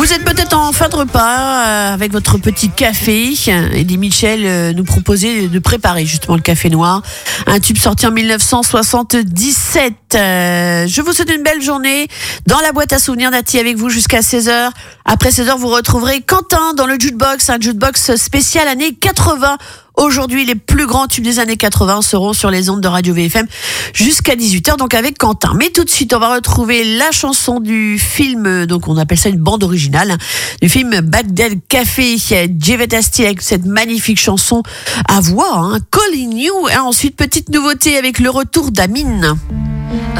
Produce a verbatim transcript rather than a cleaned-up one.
Vous êtes peut-être en fin de repas euh, avec votre petit café. Eddie Mitchell euh, nous proposait de préparer justement le café noir, un tube sorti en dix-neuf cent soixante-dix-sept. Euh, je vous souhaite une belle journée dans la boîte à souvenirs d'Ati avec vous jusqu'à seize heures. Après seize heures, vous retrouverez Quentin dans le jukebox, un jukebox spécial années quatre-vingts. Aujourd'hui, les plus grands tubes des années quatre-vingts seront sur les ondes de Radio V F M jusqu'à dix-huit heures, donc avec Quentin. Mais tout de suite, on va retrouver la chanson du film, donc on appelle ça une bande originale, du film Bagdad Café, Djevet Asti avec cette magnifique chanson à voix, hein, Calling You. Et ensuite, petite nouveauté avec le retour d'Amine.